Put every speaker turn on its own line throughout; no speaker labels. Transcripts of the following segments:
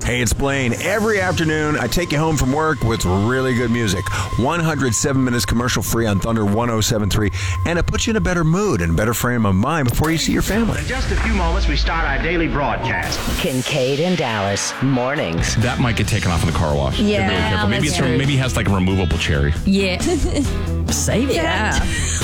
Hey, it's Blaine. Every afternoon, I take you home from work with really good music. 107 minutes commercial-free on Thunder 107.3, and it puts you in a better mood and a better frame of mind before you see your family.
In just a few moments, we start our daily broadcast.
Kincaid and Dallas, mornings.
That might get taken off in the car wash.
Yeah,
Be really careful. Maybe
that's
it's
true.
maybe he has like a removable cherry.
Yeah. Save that.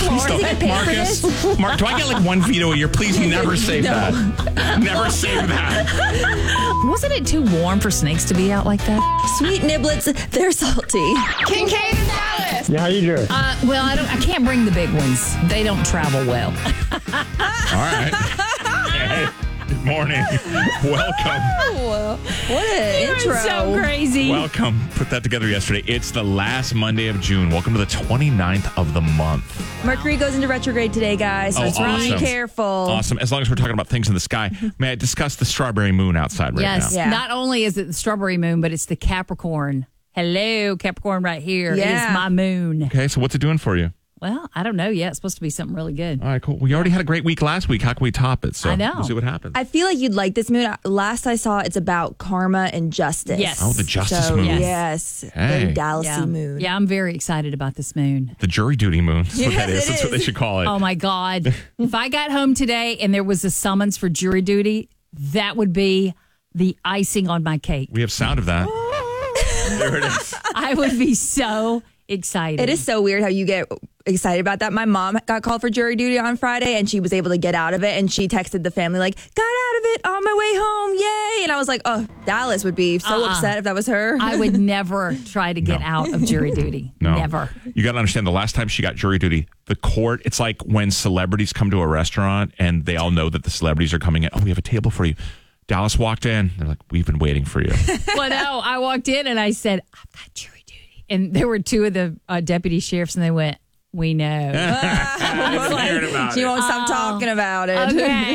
Marcus, Mark, do I get like one veto a year? Please never save that. Never save that.
Wasn't it too warm for snakes to be out like that?
Sweet niblets, they're salty.
Kincaid and Dallas.
Yeah, how you doing?
Well, I can't bring the big ones. They don't travel well.
All right. Hey, good morning. Welcome.
What an intro.
So crazy.
Welcome. Put that together yesterday. It's the last Monday of June. Welcome to the 29th of the month.
Mercury goes into retrograde today, guys, so
awesome.
be careful.
Awesome. As long as we're talking about things in the sky, may I discuss the strawberry moon outside right
Yes.
now?
Yeah.
Not only is it the strawberry moon, but it's the Capricorn. Hello, Capricorn right here. It
Yeah.
is my moon.
Okay, so what's it doing for you?
Well, I don't know yet. It's supposed to be something really good.
All right, cool. We already had a great week last week. How can we top it? So
I know.
We'll see what happens.
I feel like you'd like this moon. Last I saw, it's about karma and justice.
Yes.
Oh, the justice
So,
moon.
Yes.
Hey.
Very Dallasy
Yeah.
moon.
Yeah, I'm very excited about this moon.
The jury duty moon. That's what that
Yes,
is.
it
That's what they
is.
should call it.
Oh, my God. If I got home today and there was a summons for jury duty, that would be the icing on my cake.
We have sound of that. There it is.
I would be so excited.
It is so weird how you get excited about that. My mom got called for jury duty on Friday, and she was able to get out of it, and she texted the family like, got out of it on my way home, yay. And I was like, oh, Dallas would be so upset if that was her.
I would never try to get out of jury duty.
No.
Never.
You got to understand, the last time she got jury duty, the court, it's like when celebrities come to a restaurant and they all know that the celebrities are coming in. Oh, we have a table for you. Dallas walked in. They're like, we've been waiting for you.
Well, no, I walked in and I said, I've got jury duty. And there were two of the deputy sheriffs, and they went, we know.
Hearing about
She
it.
won't stop talking about it.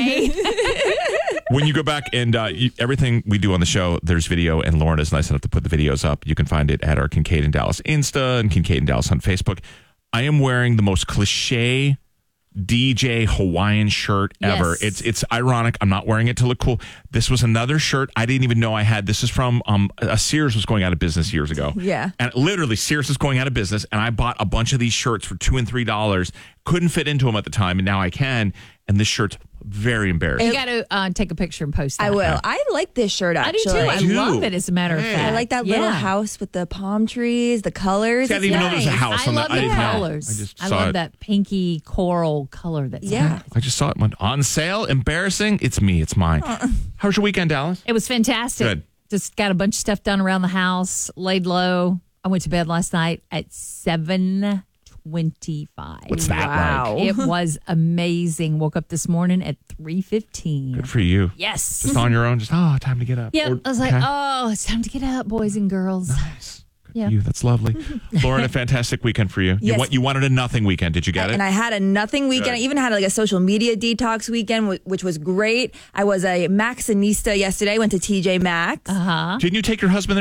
Okay.
When you go back and everything we do on the show, there's video, and Lauren is nice enough to put the videos up. You can find it at our Kincaid and Dallas Insta and Kincaid and Dallas on Facebook. I am wearing the most cliche DJ Hawaiian shirt ever.
Yes.
It's ironic. I'm not wearing it to look cool. This was another shirt I didn't even know I had. This is from Sears was going out of business years ago.
Yeah.
And literally Sears is going out of business, and I bought a bunch of these shirts for $2 and $3. Couldn't fit into them at the time, and now I can. And this shirt's very embarrassing.
You got to take a picture and post that.
I will. I like this shirt,
I do
actually.
too. I
do.
love it, as a matter of fact.
I like that little house with the palm trees, the colors.
See, I didn't even know there was a
Nice.
house
I
on
love
that.
the
didn't know.
colors.
I just
I
saw
love
it.
that pinky coral color. That's
Yeah.
I just saw it went on sale. Embarrassing. It's me. It's mine. How was your weekend, Dallas?
It was fantastic.
Good.
Just got a bunch of stuff done around the house, laid low. I went to bed last night at 7:25.
What's that
Wow.
like?
It was amazing. Woke up this morning at 3:15.
Good for you.
Yes.
Just on your own. Just time to get up.
Yeah,
Or-
I was like,
okay.
oh, it's time to get up, boys and girls.
Nice. Good
Yeah.
for you. That's lovely. Lauren, a fantastic weekend for you.
Yes.
You wanted a nothing weekend. Did you get it?
And I had a nothing weekend.
Good.
I even had like a social media detox weekend, which was great. I was a Maxxinista yesterday. Went to TJ Maxx.
Uh-huh.
Didn't you take your husband there?